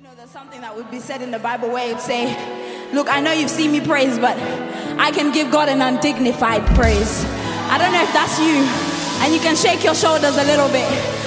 There's something that would be said in the Bible where it'd say, look, I know you've seen me praise, but I can give God an undignified praise. I don't know if that's you, and you can shake your shoulders a little bit.